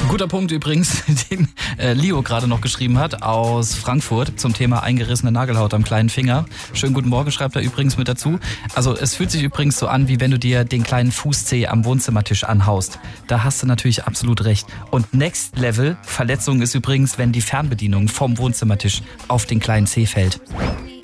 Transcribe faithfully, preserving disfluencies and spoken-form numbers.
Guter Punkt übrigens, den äh, Leo gerade noch geschrieben hat aus Frankfurt zum Thema eingerissene Nagelhaut am kleinen Finger. Schönen guten Morgen, schreibt er übrigens mit dazu. Also es fühlt sich übrigens so an, wie wenn du dir den kleinen Fußzeh am Wohnzimmertisch anhaust. Da hast du natürlich absolut recht. Und Next Level Verletzung ist übrigens, wenn die Fernbedienung vom Wohnzimmertisch auf den kleinen Zeh fällt.